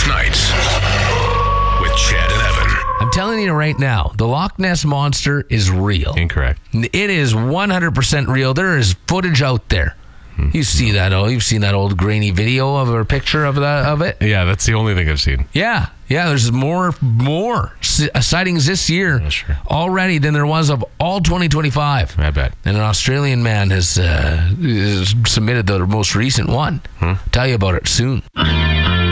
Weeknights with Chad and Evan. I'm telling you right now, the Loch Ness Monster is real. Incorrect. It is 100% real. There is footage out there. You see that? Oh, you've seen that old grainy video of a picture of it. Yeah, that's the only thing I've seen. Yeah. There's more sightings this year already than there was of all 2025. I bet. And an Australian man has submitted the most recent one. Tell you about it soon.